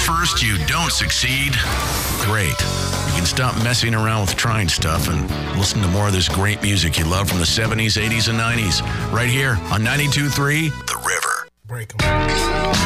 first you don't succeed, great. You can stop messing around with trying stuff and listen to more of this great music you love from the 70s, 80s, and 90s right here on 92.3 The River. Break 'em.